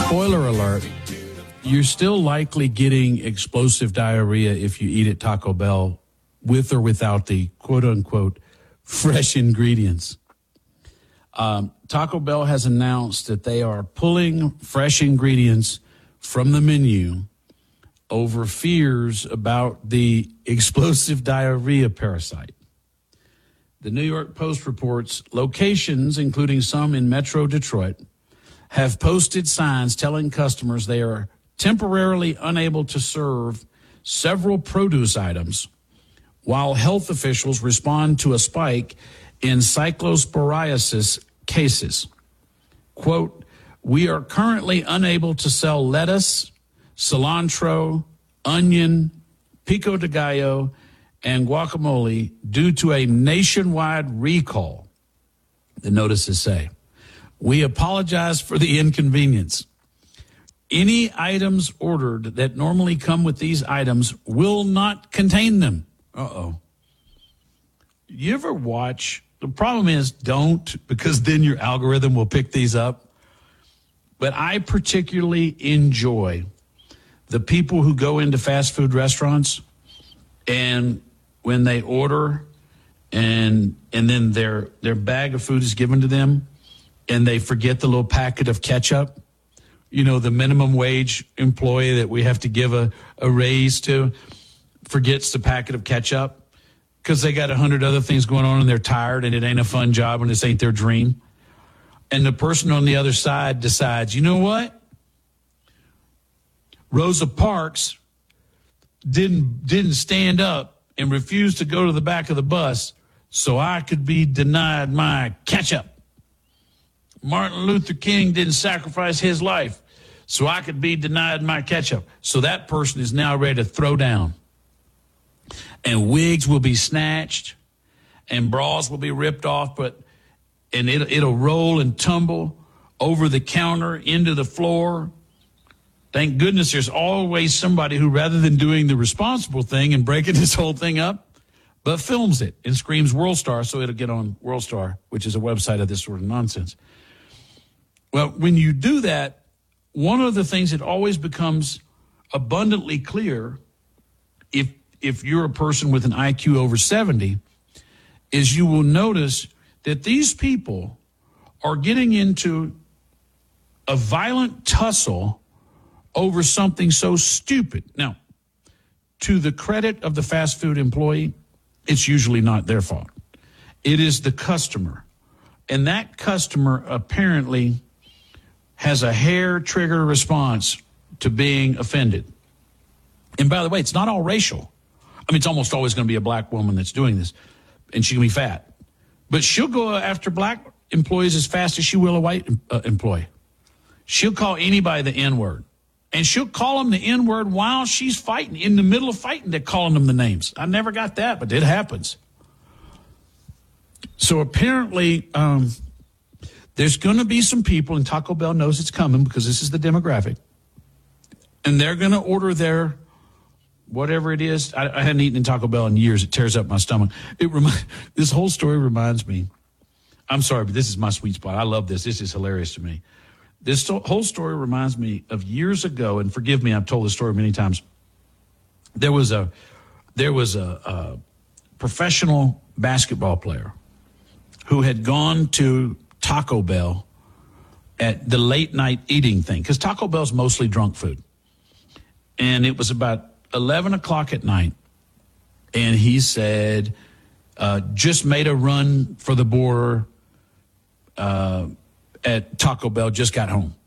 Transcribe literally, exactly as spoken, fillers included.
Spoiler alert, you're still likely getting explosive diarrhea if you eat at Taco Bell with or without the quote-unquote fresh ingredients. Um, Taco Bell has announced that they are pulling fresh ingredients from the menu over fears about the explosive diarrhea parasite. The New York Post reports locations, including some in Metro Detroit, have posted signs telling customers they are temporarily unable to serve several produce items while health officials respond to a spike in cyclosporiasis cases. Quote, we are currently unable to sell lettuce, cilantro, onion, pico de gallo, and guacamole due to a nationwide recall, the notices say. We apologize for the inconvenience. Any items ordered that normally come with these items will not contain them. Uh-oh. You ever watch? The problem is don't, because then your algorithm will pick these up. But I particularly enjoy the people who go into fast food restaurants and when they order and and then their their bag of food is given to them and they forget the little packet of ketchup, you know, the minimum wage employee that we have to give a, a raise to forgets the packet of ketchup because they got a hundred other things going on and they're tired and it ain't a fun job and this ain't their dream. And the person on the other side decides, you know what? Rosa Parks didn't didn't stand up and refused to go to the back of the bus so I could be denied my ketchup. Martin Luther King didn't sacrifice his life so I could be denied my ketchup. So that person is now ready to throw down. And wigs will be snatched and bras will be ripped off, but and it, it'll roll and tumble over the counter into the floor. Thank goodness there's always somebody who, rather than doing the responsible thing and breaking this whole thing up, but films it and screams World Star so it'll get on World Star, which is a website of this sort of nonsense. Well, when you do that, one of the things that always becomes abundantly clear if if you're a person with an I Q over seventy is you will notice that these people are getting into a violent tussle over something so stupid. Now, to the credit of the fast food employee, it's usually not their fault. It is the customer. And that customer apparently has a hair trigger response to being offended. And by the way, it's not all racial. I mean, it's almost always going to be a black woman that's doing this, and she can be fat. But she'll go after black employees as fast as she will a white uh, employee. She'll call anybody the N-word. And she'll call them the N-word while she's fighting. In the middle of fighting, they're calling them the names. I never got that, but it happens. So apparently, um, there's going to be some people, and Taco Bell knows it's coming because this is the demographic, and they're going to order their whatever it is. I, I hadn't eaten in Taco Bell in years. It tears up my stomach. It remi- This whole story reminds me. I'm sorry, but this is my sweet spot. I love this. This is hilarious to me. This whole story reminds me of years ago, and forgive me, I've told this story many times. There was a there was a, a professional basketball player who had gone to Taco Bell at the late night eating thing, because Taco Bell's mostly drunk food. And it was about eleven o'clock at night, and he said, uh, just made a run for the border uh, at Taco Bell, just got home.